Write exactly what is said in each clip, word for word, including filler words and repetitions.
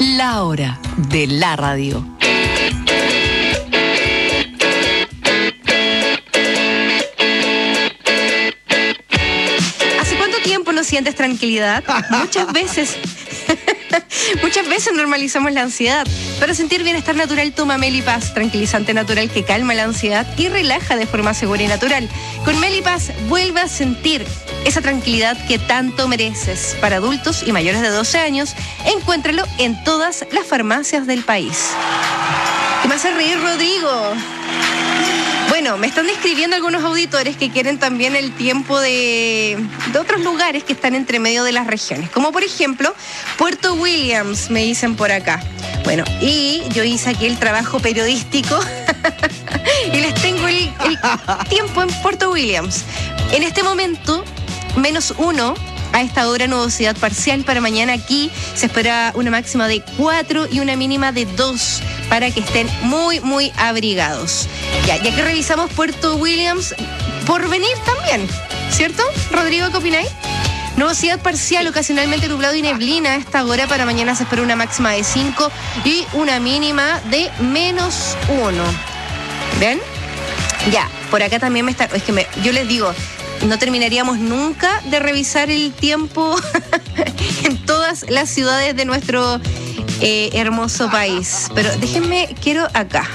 La hora de la radio. ¿Hace cuánto tiempo no sientes tranquilidad? Muchas veces. Muchas veces normalizamos la ansiedad. Para sentir bienestar natural, toma Melipaz, tranquilizante natural que calma la ansiedad y relaja de forma segura y natural. Con Melipaz, vuelve a sentir esa tranquilidad que tanto mereces. Para adultos y mayores de doce años, encuéntralo en todas las farmacias del país. ¿Qué me hace reír, Rodrigo? Bueno, me están describiendo algunos auditores que quieren también el tiempo de, de otros lugares que están entre medio de las regiones, como por ejemplo Puerto Williams, me dicen por acá. Bueno, y yo hice aquí el trabajo periodístico y les tengo el, el tiempo en Puerto Williams. En este momento, menos uno. A esta hora, nubosidad parcial. Para mañana aquí se espera una máxima de cuatro y una mínima de dos para que estén muy, muy abrigados. Ya, ya que revisamos Puerto Williams, por venir también, ¿cierto? Rodrigo, ¿qué opináis? Nubosidad parcial, ocasionalmente nublado y neblina. A esta hora para mañana se espera una máxima de cinco y una mínima de menos uno. ¿Ven? Ya, por acá también me está... Es que me, yo les digo... No terminaríamos nunca de revisar el tiempo en todas las ciudades de nuestro eh, hermoso país. Pero déjenme, quiero acá.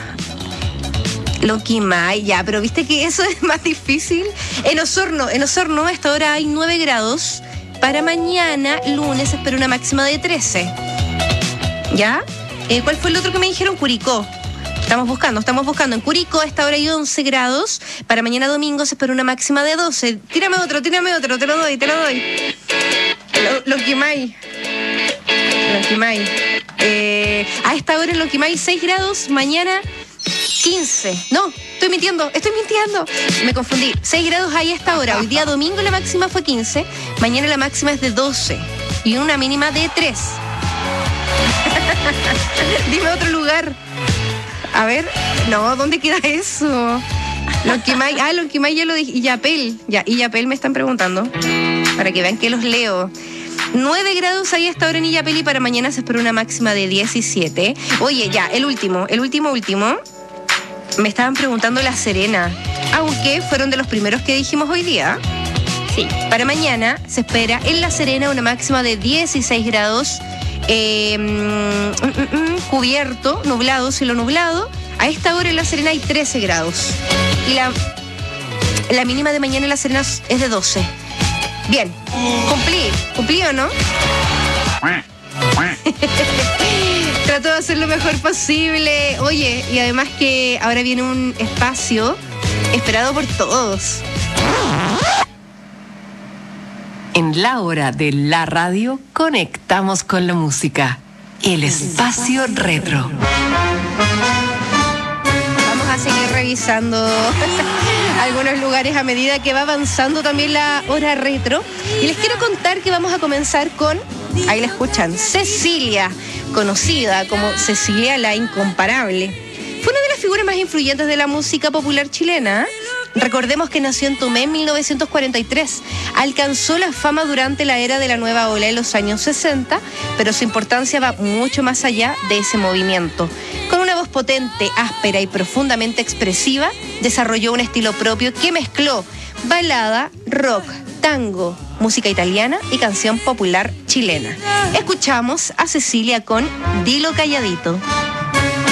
Loquimay, ya, pero viste que eso es más difícil. En Osorno, en Osorno a esta hora hay nueve grados. Para mañana, lunes, se espera una máxima de trece. ¿Ya? Eh, ¿Cuál fue el otro que me dijeron? Curicó. Estamos buscando, estamos buscando. En Curicó a esta hora hay once grados. Para mañana domingo se espera una máxima de doce. Tírame otro, tírame otro, te lo doy, te lo doy. Lo, Loquimay. Loquimay. Eh, a esta hora en Loquimay seis grados, mañana quince. No, estoy mintiendo, estoy mintiendo. Me confundí. seis grados hay a esta hora. Hoy día domingo la máxima fue quince. Mañana la máxima es de doce. Y una mínima de tres. Dime otro lugar. A ver, no, ¿dónde queda eso? Lonquimay, ah, Lonquimay ya lo dije, Illapel, ya, Illapel me están preguntando, para que vean que los leo. nueve grados ahí a esta hora en Illapel y para mañana se espera una máxima de diecisiete. Oye, ya, el último, el último, último, me estaban preguntando La Serena, aunque fueron de los primeros que dijimos hoy día. Sí, para mañana se espera en La Serena una máxima de dieciséis grados. Eh, mm, mm, mm, cubierto, nublado, cielo nublado. A esta hora en La Serena hay trece grados. Y la, la mínima de mañana en La Serena es de doce. Bien, cumplí, cumplí o no. Trato de hacer lo mejor posible. Oye, y además que ahora viene un espacio esperado por todos. En la hora de la radio conectamos con la música. El espacio retro. Vamos a seguir revisando algunos lugares a medida que va avanzando también la hora retro. Y les quiero contar que vamos a comenzar con, ahí la escuchan, Cecilia, conocida como Cecilia la Incomparable. Fue una de las figuras más influyentes de la música popular chilena. Recordemos que nació en Tomé en mil novecientos cuarenta y tres. Alcanzó la fama durante la era de la nueva ola en los años sesenta, pero su importancia va mucho más allá de ese movimiento. Con una voz potente, áspera y profundamente expresiva, desarrolló un estilo propio que mezcló balada, rock, tango, música italiana y canción popular chilena. Escuchamos a Cecilia con Dilo Calladito.